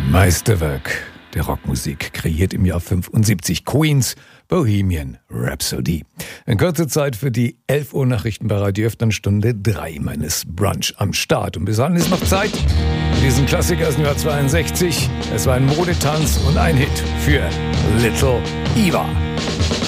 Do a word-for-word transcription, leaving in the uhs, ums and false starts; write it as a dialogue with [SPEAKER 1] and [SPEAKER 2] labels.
[SPEAKER 1] Meisterwerk der Rockmusik, kreiert im Jahr fünfundsiebzig. Queens Bohemian Rhapsody. In kurzer Zeit für die elf Uhr Nachrichten bei Radio F, dann Stunde drei meines Brunch am Start. Und bis dahin ist noch Zeit für diesen Klassiker aus dem Jahr zweiundsechzig. Es war ein Modetanz und ein Hit für Little Eva.